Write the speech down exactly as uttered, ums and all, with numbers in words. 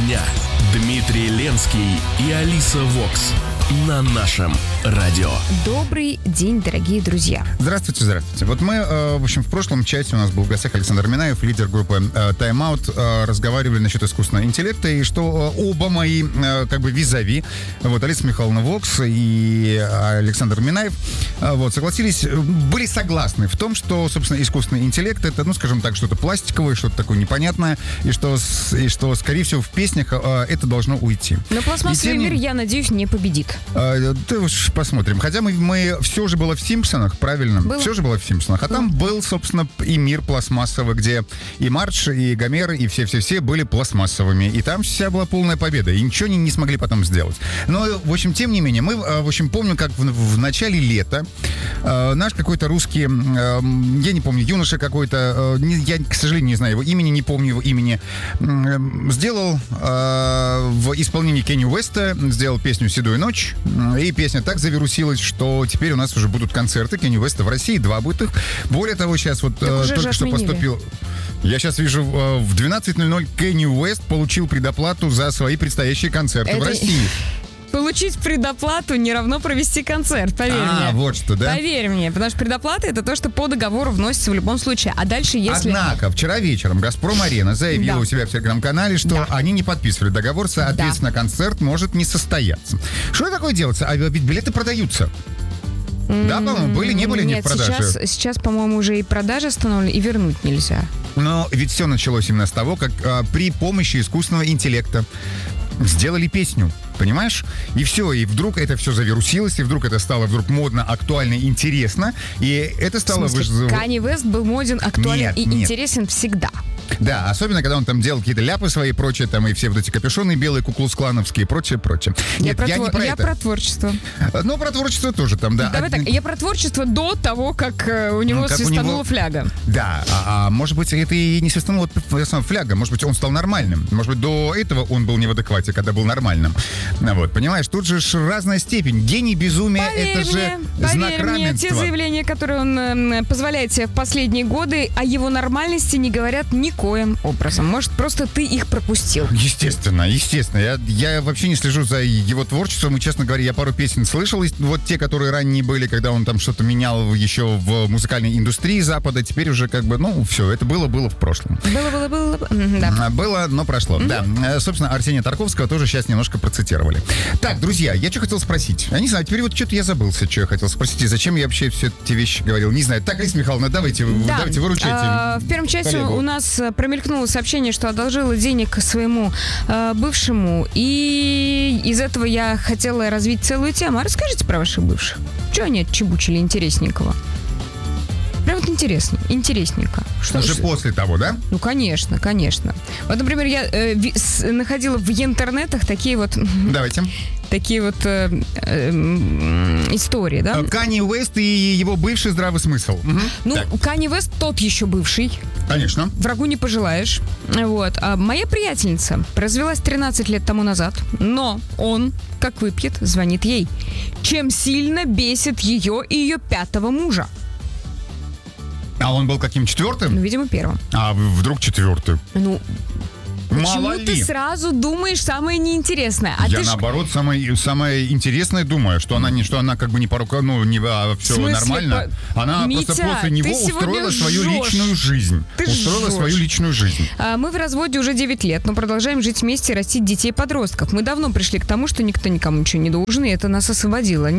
дня. Дмитрий Ленский и Алиса Вокс на нашем радио. Добрый день, дорогие друзья. Здравствуйте, здравствуйте. Вот мы, э, в общем, в прошлом часе у нас был в гостях Александр Минаев, лидер группы э, Time Out, э, разговаривали насчет искусственного интеллекта, и что э, оба мои, э, как бы, визави, вот, Алиса Михайловна Вокс и Александр Минаев, э, вот, согласились, были согласны в том, что, собственно, искусственный интеллект — это, ну, скажем так, что-то пластиковое, что-то такое непонятное, и что, и что скорее всего, в песнях э, это должно уйти. Но пластмассовый мир, я надеюсь, не победит. Э, ты уж посмотрим. Хотя мы, мы все же было в «Симпсонах», правильно? Было. Все же было в «Симпсонах». А было. Там был, собственно, и мир пластмассовый, где и Мардж, и Гомер, и все-все-все были пластмассовыми. И там вся была полная победа. И ничего не, не смогли потом сделать. Но, в общем, тем не менее, мы, в общем, помним, как в, в начале лета э, наш какой-то русский, э, я не помню, юноша какой-то, э, я, к сожалению, не знаю его имени, не помню его имени, э, сделал э, в исполнении Кенни Уэста, сделал песню «Седую ночь». И песня так завирусилась, что теперь у нас уже будут концерты Кенни Уэста в России, два будет их. Более того, сейчас вот э, только что поступил... Я сейчас вижу, э, в двенадцать ноль ноль Кенни Уэст получил предоплату за свои предстоящие концерты Это... в России. Получить предоплату не равно провести концерт, поверь а, мне. А, вот что, да? Поверь мне, потому что предоплата — это то, что по договору вносится в любом случае. А дальше, если... Однако, вчера вечером «Газпром-арена» заявила да. у себя в телеграм-канале, что да. они не подписывали договор, соответственно, да. концерт может не состояться. Что такое делается? А ведь билеты продаются. Да, по-моему, были, не были, Нет, не в продаже? Сейчас, сейчас, по-моему, уже и продажи остановлены, и вернуть нельзя. Но ведь все началось именно с того, как а, при помощи искусственного интеллекта сделали песню, понимаешь? И все, и вдруг это все завирусилось, и вдруг это стало вдруг модно, актуально, интересно, и это стало... В смысле, выж... Канье Уэст был моден, актуален нет, и нет. интересен всегда. Да, особенно, когда он там делал какие-то ляпы свои и прочее, там, и все вот эти капюшоны белые, куклус-клановские и прочее, прочее. Я, Нет, про, я, твор... не про, я это. про творчество. Ну, про творчество тоже там, да. Давай а... так, я про творчество до того, как э, у него ну, как свистанула у него... фляга. Да, а, а может быть, это и не свистанула фляга, может быть, он стал нормальным. Может быть, до этого он был не в адеквате, когда был нормальным. Вот, понимаешь, тут же разная степень. Гений безумия, поверь это же мне, знак поверь равенства. Мне, те заявления, которые он э, позволяет себе в последние годы, о его нормальности не говорят никоим образом. Может, просто ты их пропустил. Естественно, естественно. Я, я вообще не слежу за его творчеством, и, честно говоря, я пару песен слышал, вот те, которые ранние были, когда он там что-то менял еще в музыкальной индустрии Запада, теперь уже как бы, ну, все, это было-было в прошлом. Было-было-было, да. Было, но прошло, mm-hmm. да. Собственно, Арсения Тарковского тоже сейчас немножко процитировали. Так, друзья, я что хотел спросить? Я не знаю, теперь вот что-то я забылся, что я хотел спросить, и зачем я вообще все эти вещи говорил. Не знаю. Так, Алиса Михайловна, давайте, да. давайте выручайте. А, в первом часе коллегу. У нас промелькнуло сообщение, что одолжила денег своему э, бывшему, и из этого я хотела развить целую тему. А расскажите про ваших бывших. Чего они отчебучили интересненького? Прям вот интересно, интересненько. Что, Уже что? после того, да? Ну, конечно, конечно. Вот, например, я э, ви, с, находила в интернетах такие вот... Давайте. Такие вот э, э, истории, да? Канье Уэст и его бывший здравый смысл. Угу. Ну, Канье Уэст тот еще бывший. Конечно. Врагу не пожелаешь. Вот. А моя приятельница развелась тринадцать лет тому назад, но он, как выпьет, звонит ей. Чем сильно бесит ее и ее пятого мужа. А он был каким, четвертым? Ну, видимо, первым. А вдруг четвертый? Ну... Почему Мало ты ли. сразу думаешь самое неинтересное? А я ты наоборот ж... самое, самое интересное думаю, что она не, что она как бы не по рукам, ну не а, все нормально. По... Она Митя, просто после него устроила свою жжешь. личную жизнь. Ты устроила жжешь. свою личную жизнь. А, мы в разводе уже девять лет, но продолжаем жить вместе и растить детей-подростков. Мы давно пришли к тому, что никто никому ничего не должен, и это нас освободило.